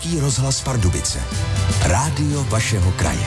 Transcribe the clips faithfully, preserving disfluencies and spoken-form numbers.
Český rozhlas Pardubice. Rádio vašeho kraje.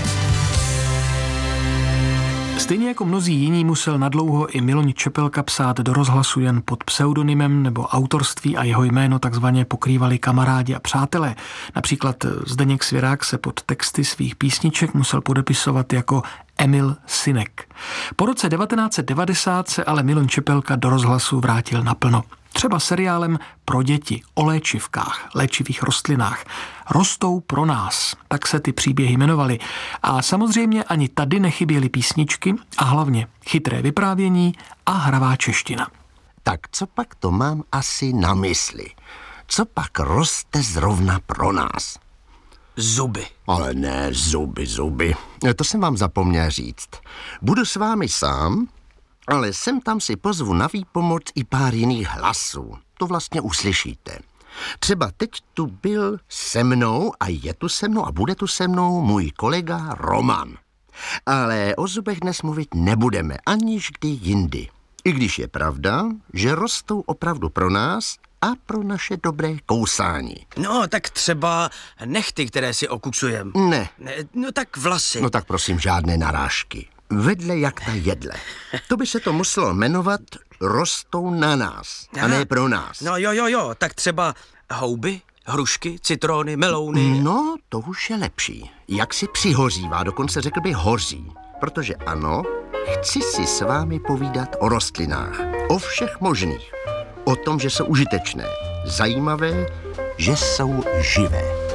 Stejně jako mnozí jiní musel nadlouho i Miloň Čepelka psát do rozhlasu jen pod pseudonymem, nebo autorství a jeho jméno takzvaně pokrývali kamarádi a přátelé. Například Zdeněk Svěrák se pod texty svých písniček musel podepisovat jako Emil Synek. Po roce devatenáct set devadesát se ale Miloň Čepelka do rozhlasu vrátil naplno. Třeba seriálem pro děti o léčivkách, léčivých rostlinách. Rostou pro nás, tak se ty příběhy jmenovaly. A samozřejmě ani tady nechyběly písničky a hlavně chytré vyprávění a hravá čeština. Tak co pak to mám asi na mysli? Co pak roste zrovna pro nás? Zuby. Ale ne, zuby, zuby. To jsem vám zapomněl říct. Budu s vámi sám, ale sem tam si pozvu na výpomoc i pár jiných hlasů. To vlastně uslyšíte. Třeba teď tu byl se mnou a je tu se mnou a bude tu se mnou můj kolega Roman. Ale o zubech dnes mluvit nebudeme, aniž kdy jindy. I když je pravda, že rostou opravdu pro nás a pro naše dobré kousání. No, tak třeba nechty, které si okucujem. Ne. ne. No tak vlasy. No tak prosím, žádné narážky. Vedle jak ta jedle. To by se to muselo jmenovat rostou na nás, a ne pro nás. No jo, jo, jo, tak třeba houby, hrušky, citrony, melouny. No, to už je lepší. Jak si přihořívá, dokonce řekl by hoří. Protože ano, chci si s vámi povídat o rostlinách. O všech možných. O tom, že jsou užitečné, zajímavé, že jsou živé.